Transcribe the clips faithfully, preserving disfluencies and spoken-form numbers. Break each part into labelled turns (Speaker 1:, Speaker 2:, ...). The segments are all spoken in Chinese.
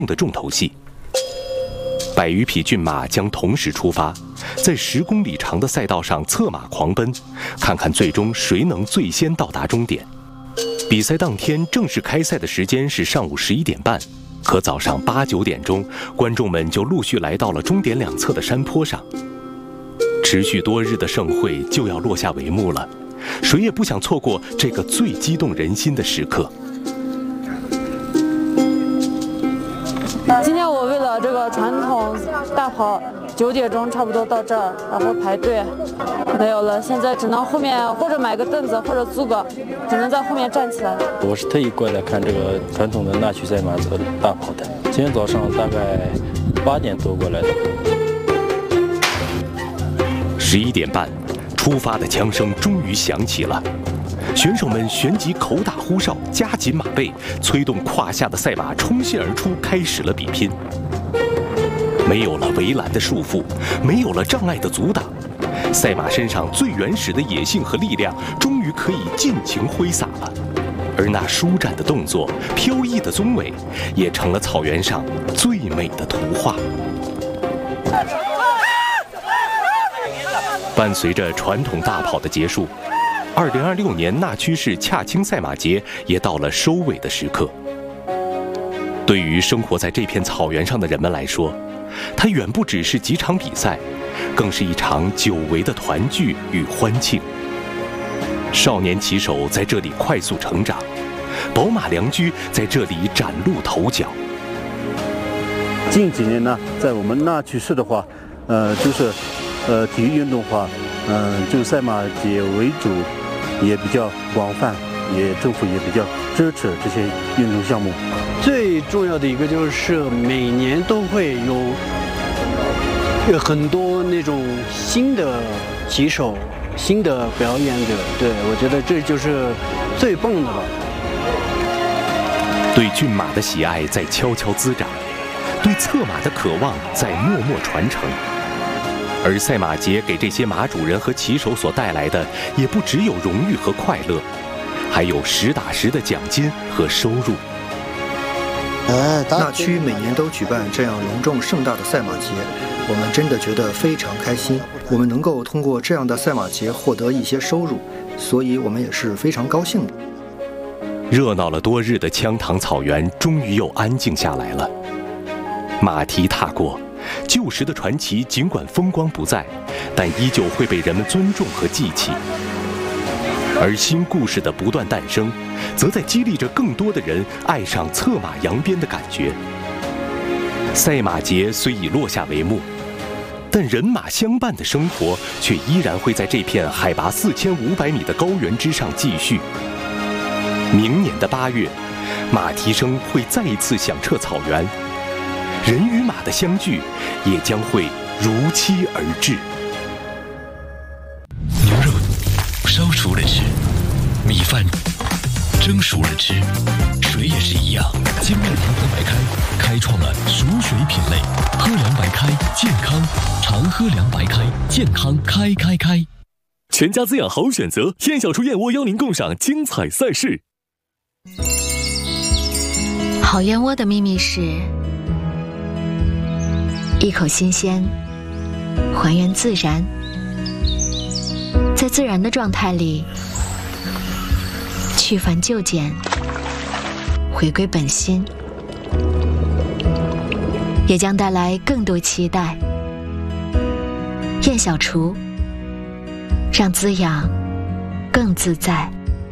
Speaker 1: 的重头戏。百余匹骏马将同时出发，在十公里长的赛道上策马狂奔，看看最终谁能最先到达终点。比赛当天正式开赛的时间是上午十一点半，可早上八九点钟，观众们就陆续来到了终点两侧的山坡上。持续多日的盛会就要落下帷幕了，谁也不想错过这个最激动人心的时刻。
Speaker 2: 今天我为了这个传统大跑，九点钟差不多到这儿，然后排队，没有了。现在只能后面或者买个凳子，或者租个，只能在后面站起来。
Speaker 3: 我是特意过来看这个传统的纳曲赛马的大跑的。今天早上大概八点多过来的。
Speaker 1: 十一点半，出发的枪声终于响起了。选手们旋即口打呼哨，加紧马背，催动胯下的赛马冲线而出，开始了比拼。没有了围栏的束缚，没有了障碍的阻挡，赛马身上最原始的野性和力量终于可以尽情挥洒了。而那舒展的动作、飘逸的鬃尾，也成了草原上最美的图画。伴随着传统大跑的结束，二零二六年纳曲市恰青赛马节也到了收尾的时刻。对于生活在这片草原上的人们来说，它远不只是几场比赛，更是一场久违的团聚与欢庆。少年骑手在这里快速成长，宝马良驹在这里崭露头角。
Speaker 4: 近几年呢，在我们纳曲市的话，呃，就是呃体育运动化，嗯、呃，就赛马节为主。也比较广泛，也政府也比较支持这些运动项目。
Speaker 5: 最重要的一个就是每年都会有有很多那种新的骑手、新的表演者，对，我觉得这就是最棒的了。
Speaker 1: 对骏马的喜爱在悄悄滋长，对策马的渴望在默默传承。而赛马节给这些马主人和骑手所带来的，也不只有荣誉和快乐，还有实打实的奖金和收入。
Speaker 6: 纳曲每年都举办这样隆重盛大的赛马节，我们真的觉得非常开心。我们能够通过这样的赛马节获得一些收入，所以我们也是非常高兴的。
Speaker 1: 热闹了多日的羌塘草原终于又安静下来了，马蹄踏过。旧时的传奇尽管风光不再，但依旧会被人们尊重和记起。而新故事的不断诞生，则在激励着更多的人爱上策马扬鞭的感觉。赛马节虽已落下帷幕，但人马相伴的生活却依然会在这片海拔四千五百米的高原之上继续。明年的八月，马蹄声会再一次响彻草原。人与马的相聚也将会如期而至。
Speaker 7: 牛肉烧熟了吃，米饭蒸熟了吃，水也是一样。精酿长河白开开创了熟水品类，喝凉白开健康，常喝凉白开健康开开开。
Speaker 8: 全家滋养好选择，燕小厨燕窝邀您共赏精彩赛事。
Speaker 9: 好燕窝的秘密是一口新鲜，还原自然，在自然的状态里去繁就简，回归本心，也将带来更多期待。燕小厨，让滋养更自在。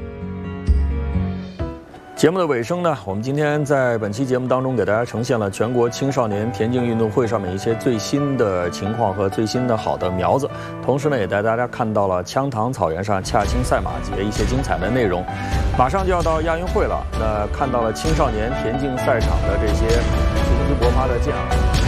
Speaker 10: 节目的尾声呢，我们今天在本期节目当中给大家呈现了全国青少年田径运动会上面一些最新的情况和最新的好的苗子，同时呢也带大家看到了羌塘草原上恰青赛马节一些精彩的内容。马上就要到亚运会了，那看到了青少年田径赛场的这些雄姿勃发的健儿。